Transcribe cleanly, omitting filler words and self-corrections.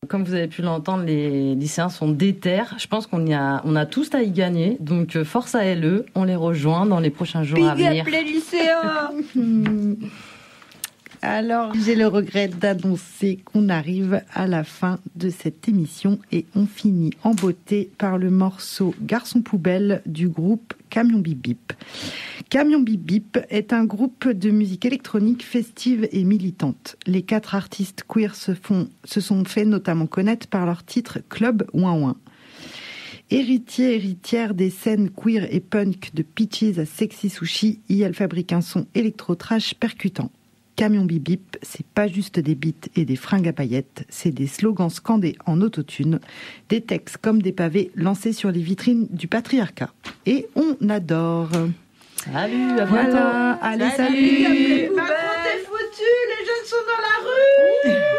Comme vous avez pu l'entendre, les lycéens sont déter. Je pense on a tous à y gagner. Donc force à LE, on les rejoint dans les prochains jours à venir. Big up les lycéens. Alors, j'ai le regret d'annoncer qu'on arrive à la fin de cette émission et on finit en beauté par le morceau Garçon Poubelle du groupe Camion Bip Bip. Camion Bip Bip est un groupe de musique électronique festive et militante. Les 4 artistes queer se sont fait notamment connaître par leur titre Club Ouin Ouin. Héritière des scènes queer et punk de Peaches à Sexy Sushi, elle fabrique un son électro-trash percutant. Camion Bip Bip, c'est pas juste des beats et des fringues à paillettes, c'est des slogans scandés en autotune, des textes comme des pavés lancés sur les vitrines du patriarcat. Et on adore. Salut, à bientôt. Voilà, allez, salut. Macron, t'es foutu, les jeunes sont dans la rue.